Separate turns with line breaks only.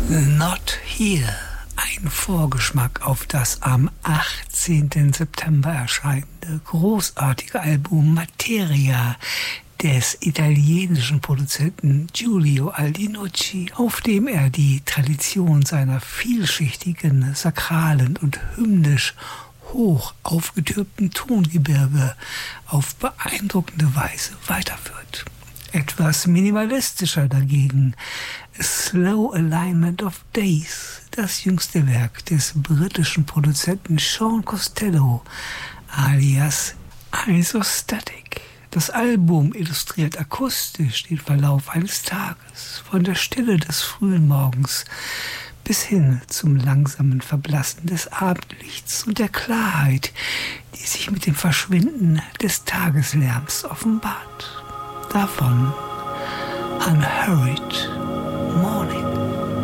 Not Here, ein Vorgeschmack auf das am 18. September erscheinende großartige Album Materia des italienischen Produzenten Giulio Aldinucci, auf dem er die Tradition seiner vielschichtigen, sakralen und hymnisch hoch aufgetürmten Tongebirge auf beeindruckende Weise weiterführt. Etwas minimalistischer dagegen A Slow Alignment of Days, das jüngste Werk des britischen Produzenten Sean Costello alias Isostatic. Das Album illustriert akustisch den Verlauf eines Tages, von der Stille des frühen Morgens bis hin zum langsamen Verblassen des Abendlichts und der Klarheit, die sich mit dem Verschwinden des Tageslärms offenbart. Davon Unhurried.